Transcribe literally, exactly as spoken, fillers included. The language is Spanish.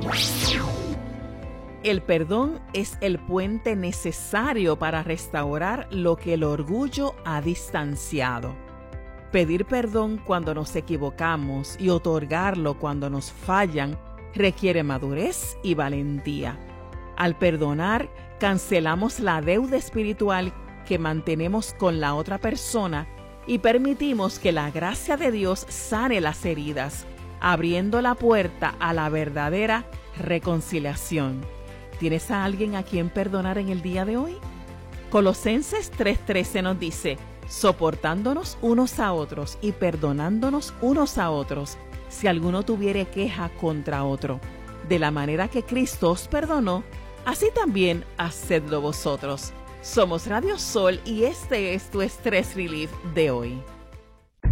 El perdón es el puente necesario para restaurar lo que el orgullo ha distanciado. Pedir perdón cuando nos equivocamos y otorgarlo cuando nos fallan requiere madurez y valentía. Al perdonar, cancelamos la deuda espiritual que mantenemos con la otra persona y permitimos que la gracia de Dios sane las heridas, abriendo la puerta a la verdadera reconciliación. ¿Tienes a alguien a quien perdonar en el día de hoy? Colosenses tres trece nos dice: soportándonos unos a otros y perdonándonos unos a otros, si alguno tuviere queja contra otro. De la manera que Cristo os perdonó, así también hacedlo vosotros. Somos Radio Sol y este es tu Stress Relief de hoy.